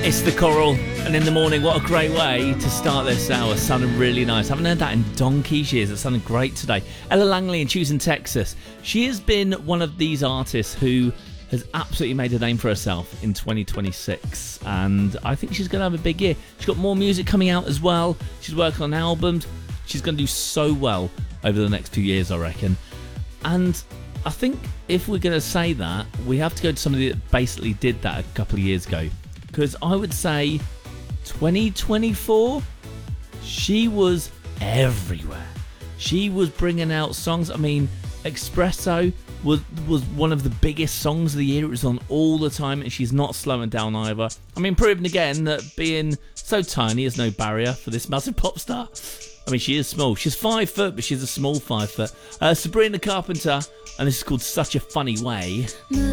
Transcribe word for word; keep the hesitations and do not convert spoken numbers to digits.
It's the Coral, and in the morning, what a great way to start this hour. Sounding really nice. Haven't heard that in donkey's years. It sounded great today. Ella Langley in Choosing Texas. She has been one of these artists who has absolutely made a name for herself in twenty twenty-six, and I think she's going to have a big year. She's got more music coming out as well. She's working on albums. She's going to do so well over the next few years, I reckon. And I think if we're going to say that, we have to go to somebody that basically did that a couple of years ago. Because I would say twenty twenty-four, she was everywhere. She was bringing out songs. I mean, Espresso was was one of the biggest songs of the year. It was on all the time, and she's not slowing down either. I mean, proving again that being so tiny is no barrier for this massive pop star. I mean, she is small. She's five foot, but she's a small five foot. Uh, Sabrina Carpenter, and this is called Such a Funny Way.